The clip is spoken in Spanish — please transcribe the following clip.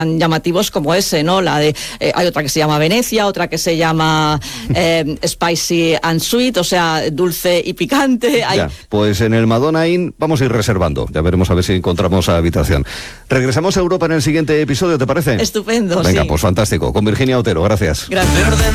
llamativos como ese, ¿no? Hay otra que se llama Venecia, otra que se llama Spicy and Sweet, o sea, dulce y picante. Ya, pues en el Madonna Inn vamos a ir reservando. Ya veremos a ver si encontramos habitación. Regresamos a Europa en el siguiente episodio, ¿te parece? Estupendo. Venga, sí. pues fantástico. Con Virginia Otero, gracias. Gracias.